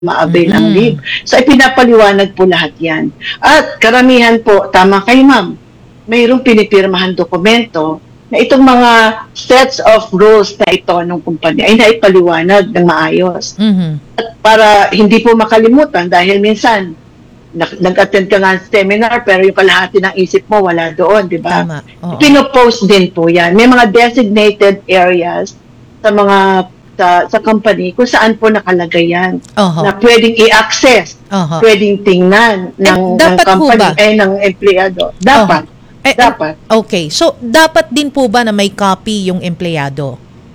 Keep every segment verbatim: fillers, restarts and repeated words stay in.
ma-avail ang Mm. leave. So, ipinapaliwanag po lahat yan. At karamihan po, tama kayo ma'am, mayroong pinipirmahan dokumento na itong mga sets of rules na ito ng kumpanya ay naipaliwanag ng maayos. Mhm. At para hindi po makalimutan dahil minsan nag- nag-attend ka nga ng seminar pero yung kalahati ng isip mo wala doon, di ba? Tama. Oo. Pinopost din po yan. May mga designated areas sa mga sa, sa company kung saan po nakalagay yan Oho. na pwedeng i-access, Oho. pwedeng tingnan ng, ng dapat po company ba? eh ng empleyado. Dapat. Eh, Dapat. Okay. So, dapat din po ba na may copy yung empleyado?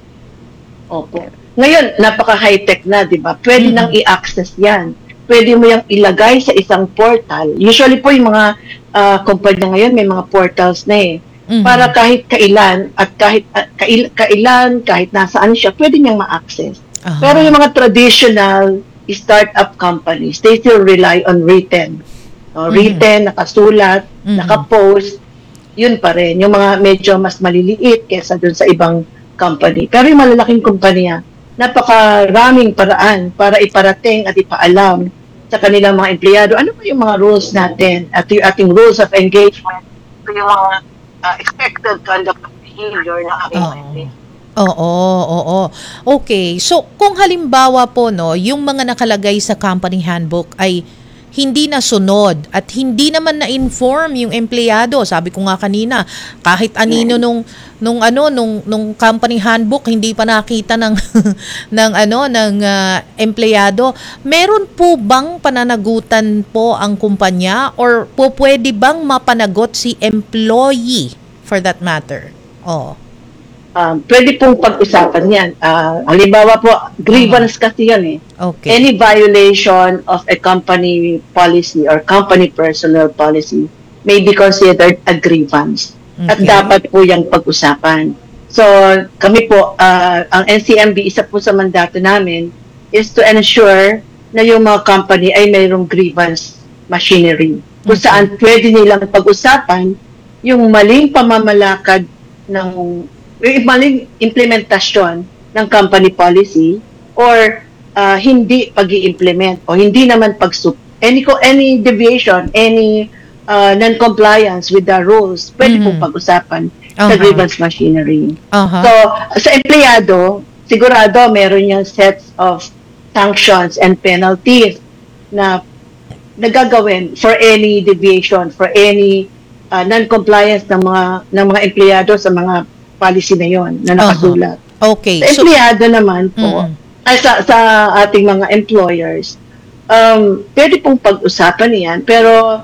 Opo. Ngayon, napaka-high-tech na, di ba? Pwede Mhm. nang i-access yan. Pwede mo yung ilagay sa isang portal. Usually po yung mga uh, kumpanya ngayon, may mga portals na eh. Mhm. Para kahit kailan at kahit uh, kail, kailan, kahit nasaan siya, pwede niyang ma-access. Aha. Pero yung mga traditional startup companies, they still rely on written. No, Mhm. written, nakasulat, Mhm. nakapost, yun pa rin. Yung mga medyo mas maliliit kesa dun sa ibang company. Pero yung malalaking kumpanya, napakaraming paraan para iparating at ipaalam sa kanilang mga empleyado. Ano ba yung mga rules natin at yung ating rules of engagement? Ito yung mga uh, expected conduct of behavior na aking Oo. company. Oo, oo. Okay. So, kung halimbawa po, no, yung mga nakalagay sa company handbook ay hindi nasunod at hindi naman na-inform yung empleyado. Sabi ko nga kanina, kahit anino nung nung ano nung nung company handbook hindi pa nakita ng ng ano ng ah, empleyado. Meron po bang pananagutan po ang kumpanya or po pwede bang mapanagot si employee for that matter? Oh. Um, pwede pong pag-usapan yan. Uh, halimbawa po, grievance kasi yan eh. Okay. Any violation of a company policy or company personnel policy may be considered a grievance. At Okay. dapat po yung pag-usapan. So, kami po, uh, ang N C M B, isa po sa mandato namin is to ensure na yung mga company ay mayroong grievance machinery. Kung Okay. saan pwede nilang pag-usapan yung maling pamamalakad ng yung maling implementasyon ng company policy or uh, hindi pag-i-implement o hindi naman pag any any deviation, any uh, non-compliance with the rules, pwede Mhm. pong pag-usapan sa Aha. grievance machinery. Aha. So, sa empleyado, sigurado meron yung sets of sanctions and penalties na nagagawin for any deviation, for any uh, non-compliance ng mga ng mga empleyado sa mga policy na yon na nakasulat. Okay. Sa So, empleyado naman po, Mm-mm. ay sa, sa ating mga employers, um, pwede pong pag-usapan yan, pero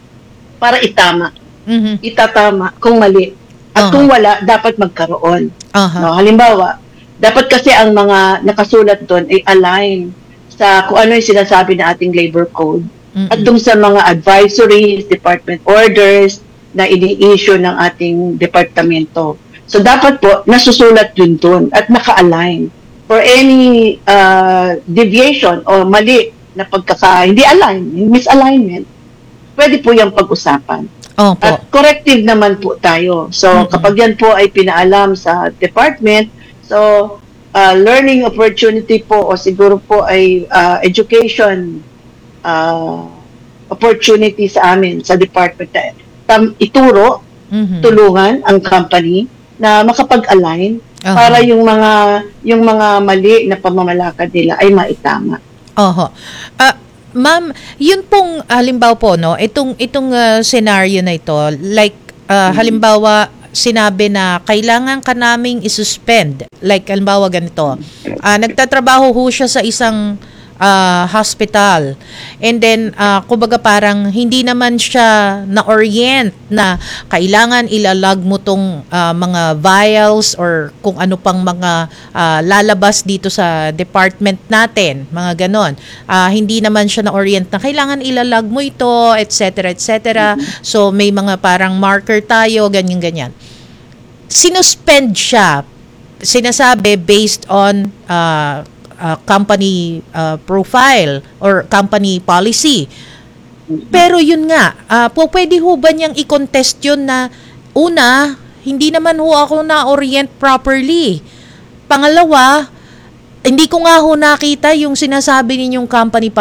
para itama. mhm. Itatama kung mali. At Aha. kung wala, dapat magkaroon. Aha. No, halimbawa, dapat kasi ang mga nakasulat doon ay align sa kung ano yung sinasabi ng ating labor code. Mm-mm. At doon sa mga advisories, department orders na ini-issue ng ating departamento. So dapat po nasusulat yun doon at naka-align for any uh, deviation o mali na pagkaka hindi align, misalignment. Pwede po yung pag-usapan. Opo. At corrective naman po tayo. So Mhm. kapag yan po ay pinaalam sa department, so uh, learning opportunity po o siguro po ay uh, education uh, opportunity sa amin sa department. Tam, ituro, Mhm. tulungan ang company na makapag-align Aha. para yung mga yung mga mali na pamamalakad nila ay maitama. Oho. Ah, ma'am, yun pong halimbawa po no, itong itong ah, scenario na ito, like ah, halimbawa sinabi na kailangan ka naming i-suspend. Like halimbawa ganito. Ah, nagtatrabaho ho siya sa isang ah, hospital. And then ah, kumbaga parang hindi naman siya na-orient na kailangan ilalag mo tong ah, mga vials or kung ano pang mga ah, lalabas dito sa department natin, mga ganon. Ah, hindi naman siya na-orient na kailangan ilalag mo ito, et cetera, et cetera. So may mga parang marker tayo, ganyan-ganyan. Sinuspend siya, sinasabi based on uh, uh, company uh, profile or company policy. Pero yun nga, uh, po pwede ho ba niyang i-contest yun na una, hindi naman ho ako na-orient properly. Pangalawa, hindi ko nga ho nakita yung sinasabi ninyong company